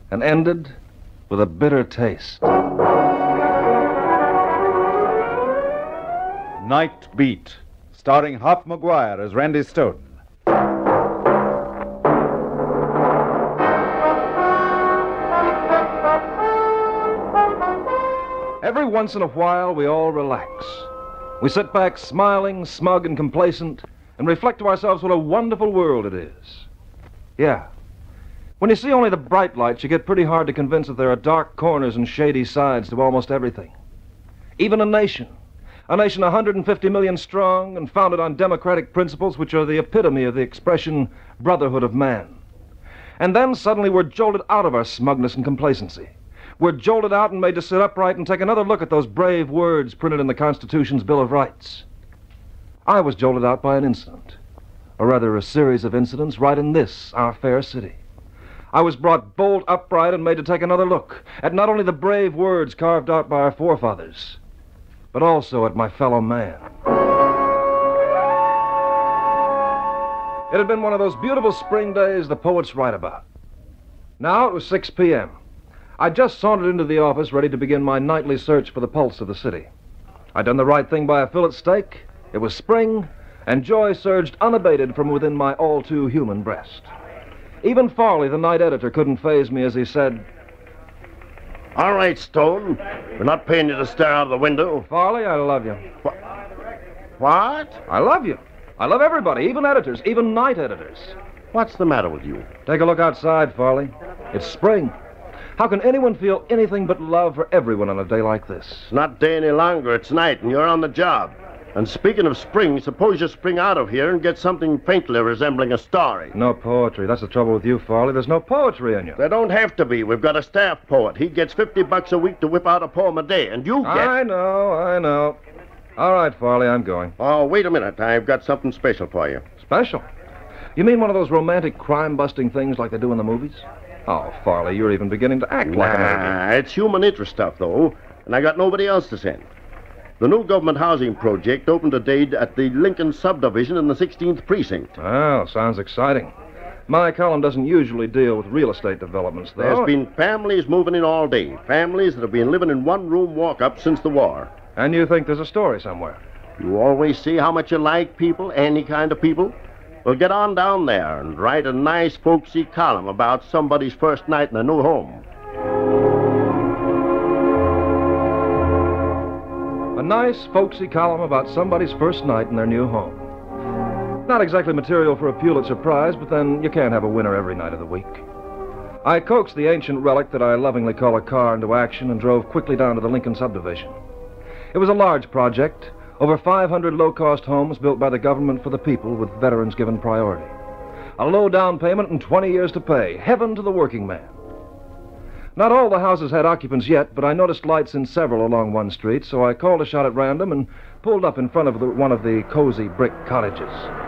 and ended with a bitter taste. Night Beat, starring Hop McGuire as Randy Stoughton. Every once in a while, we all relax. We sit back smiling, smug, and complacent, and reflect to ourselves what a wonderful world it is. Yeah. When you see only the bright lights, you get pretty hard to convince that there are dark corners and shady sides to almost everything. Even a nation 150 million strong and founded on democratic principles which are the epitome of the expression brotherhood of man. And then suddenly we're jolted out of our smugness and complacency. We're jolted out and made to sit upright and take another look at those brave words printed in the Constitution's Bill of Rights. I was jolted out by an incident, or rather a series of incidents right in this, our fair city. I was brought bolt upright and made to take another look at not only the brave words carved out by our forefathers, but also at my fellow man. It had been one of those beautiful spring days the poets write about. Now it was 6 p.m. I'd just sauntered into the office ready to begin my nightly search for the pulse of the city. I'd done the right thing by a fillet steak. It was spring, and joy surged unabated from within my all-too-human breast. Even Farley, the night editor, couldn't faze me as he said, "All right, Stone. We're not paying you to stare out of the window." "Farley, I love you." What? "I love you. I love everybody, even editors, even night editors." What's the matter with you? "Take a look outside, Farley. It's spring. How can anyone feel anything but love for everyone on a day like this?" It's not day any longer. It's night, and you're on the job. And speaking of spring, suppose you spring out of here and get something faintly resembling a story. No poetry. That's the trouble with you, Farley. There's no poetry in you. There don't have to be. We've got a staff poet. He gets $50 a week to whip out a poem a day, and you get... I know. All right, Farley, I'm going. Oh, wait a minute. I've got something special for you. Special? You mean one of those romantic crime-busting things like they do in the movies? Oh, Farley, you're even beginning to act like an It's human interest stuff, though, and I got nobody else to send. The new government housing project opened today at the Lincoln subdivision in the 16th precinct. Oh, sounds exciting. My column doesn't usually deal with real estate developments, though. There's been families moving in all day. Families that have been living in one-room walk-up since the war. And you think there's a story somewhere? You always see how much you like people, any kind of people. Well, get on down there and write a nice, folksy column about somebody's first night in a new home. A nice, folksy column about somebody's first night in their new home. Not exactly material for a Pulitzer Prize, but then you can't have a winner every night of the week. I coaxed the ancient relic that I lovingly call a car into action and drove quickly down to the Lincoln subdivision. It was a large project. Over 500 low-cost homes built by the government for the people with veterans given priority. A low down payment and 20 years to pay. Heaven to the working man. Not all the houses had occupants yet, but I noticed lights in several along one street, so I called a shot at random and pulled up in front of one of the cozy brick cottages.